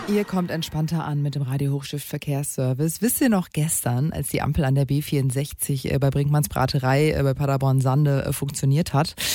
Ihr kommt entspannter an mit dem Radio-Hochschiff-Verkehrsservice. Wisst ihr noch gestern, als die Ampel an der B64 bei Brinkmanns Braterei bei Paderborn-Sande funktioniert hat?